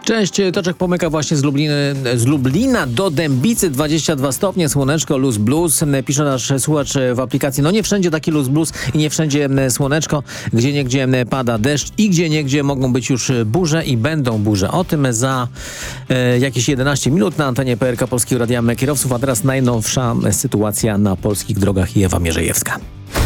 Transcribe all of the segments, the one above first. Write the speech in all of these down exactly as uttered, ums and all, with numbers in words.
Cześć, Toczek pomyka właśnie z, Lubliny, z Lublina do Dębicy, dwadzieścia dwa stopnie, słoneczko, luz blues. Pisze nasz słuchacz w aplikacji, no nie wszędzie taki luz blues i nie wszędzie słoneczko, gdzie niegdzie pada deszcz i gdzie niegdzie mogą być już burze i będą burze. O tym za e, jakieś jedenaście minut na antenie P R K Polskiego Radia Kierowców, a teraz najnowsza sytuacja na polskich drogach i Ewa Mierzejewska.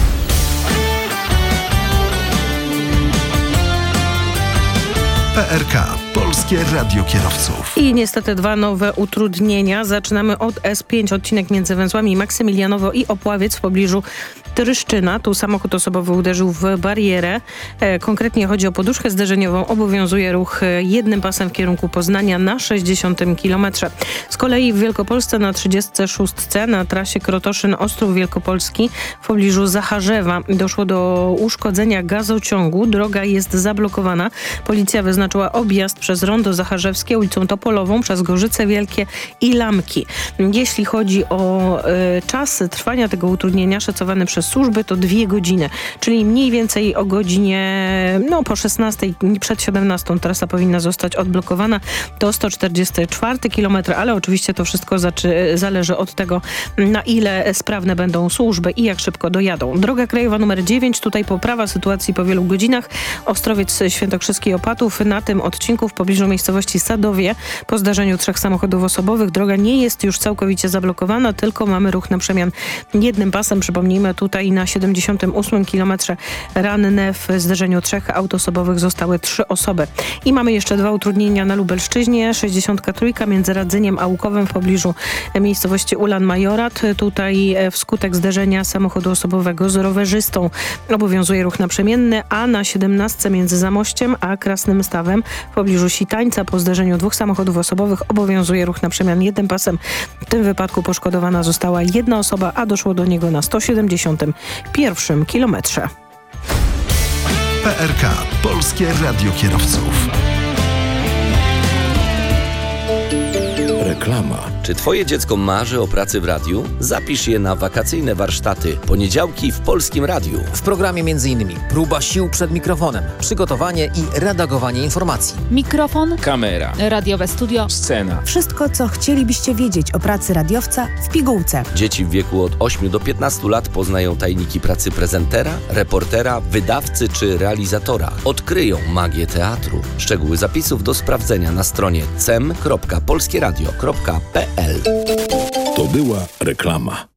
P R K. Polskie Radio Kierowców. I niestety dwa nowe utrudnienia. Zaczynamy od S pięć, odcinek między węzłami Maksymilianowo i Opławiec w pobliżu Tryszczyna. Tu samochód osobowy uderzył w barierę. E, konkretnie chodzi o poduszkę zderzeniową. Obowiązuje ruch jednym pasem w kierunku Poznania na sześćdziesiątym kilometrze. Z kolei w Wielkopolsce na trzydziestej szóstej na trasie Krotoszyn-Ostrów Wielkopolski w pobliżu Zacharzewa doszło do uszkodzenia gazociągu. Droga jest zablokowana. Policja wyznaczyła objazd przez Rondo Zacharzewskie, ulicą Topolową, przez Gorzyce Wielkie i Lamki. Jeśli chodzi o y, czas trwania tego utrudnienia szacowany przez służby, to dwie godziny, czyli mniej więcej o godzinie no po szesnastej, przed siedemnastą trasa powinna zostać odblokowana do sto czterdziesty czwarty kilometr, ale oczywiście to wszystko zaczy, zależy od tego, na ile sprawne będą służby i jak szybko dojadą. Droga krajowa numer dziewięć, tutaj poprawa sytuacji po wielu godzinach. Ostrowiec Świętokrzyski Opatów, na tym odcinku w pobliżu miejscowości Sadowie po zdarzeniu trzech samochodów osobowych droga nie jest już całkowicie zablokowana, tylko mamy ruch na przemian jednym pasem. Przypomnijmy, tutaj na siedemdziesiątym ósmym kilometrze ranne w zdarzeniu trzech aut osobowych zostały trzy osoby. I mamy jeszcze dwa utrudnienia na Lubelszczyźnie. sześćdziesiątka trójka między Radzyniem a Łukowem w pobliżu miejscowości Ulan Majorat. Tutaj wskutek zderzenia samochodu osobowego z rowerzystą obowiązuje ruch naprzemienny, a na siedemnastce między Zamościem a Krasnym Stawem w pobliżu Sitańca po zdarzeniu dwóch samochodów osobowych obowiązuje ruch na przemian jednym pasem. W tym wypadku poszkodowana została jedna osoba, a doszło do niego na sto siedemdziesiątym pierwszym kilometrze. P R K. Polskie Radio Kierowców. Reklama. Czy twoje dziecko marzy o pracy w radiu? Zapisz je na wakacyjne warsztaty. Poniedziałki w Polskim Radiu. W programie m.in. próba sił przed mikrofonem, przygotowanie i redagowanie informacji. Mikrofon, kamera, radiowe studio, scena. Wszystko, co chcielibyście wiedzieć o pracy radiowca w pigułce. Dzieci w wieku od ośmiu do piętnastu lat poznają tajniki pracy prezentera, reportera, wydawcy czy realizatora. Odkryją magię teatru. Szczegóły zapisów do sprawdzenia na stronie cem kropka polskieradio kropka p l. To była reklama.